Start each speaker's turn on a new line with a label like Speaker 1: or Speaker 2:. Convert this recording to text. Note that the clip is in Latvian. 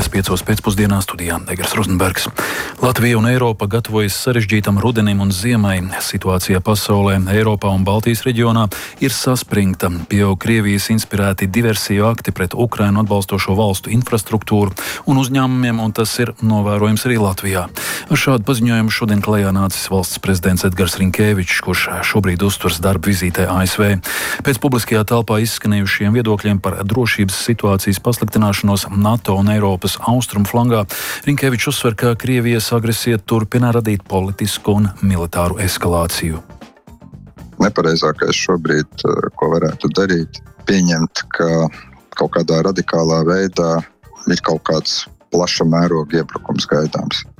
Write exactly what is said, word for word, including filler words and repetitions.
Speaker 1: piecos pēcpusdienā studijā Egers Rozenbergs. Latvija un Eiropa gatavojas sarežģītam rudenim un ziemai. Situācija pasaulē, Eiropā un Baltijas reģionā ir saspringta. Pieaug Krievijas inspirēti diversiju akti pret Ukrainu atbalstošo valstu infrastruktūru un uzņēmumiem, un tas ir novērojams arī Latvijā. Ar šādu paziņojumu šodien klajā nācis valsts prezidents Edgars Rinkēvičs, kurš šobrīd uzturas darba vizītē A S V. Pēc publiskajā telpā izskanējušiem viedokļiem par drošības situācijas pasliktināšanos NATO un Eiropas austrumu flangā, Rinkēvičs uzsver, ka Krievijas agresija turpina radīt politisku un militāru eskalāciju.
Speaker 2: Nepareizākais šobrīd, ko varētu darīt, pieņemt, ka kaut kādā radikālā veidā ir kaut kāds plaša mēroga iebrukums gaidāms.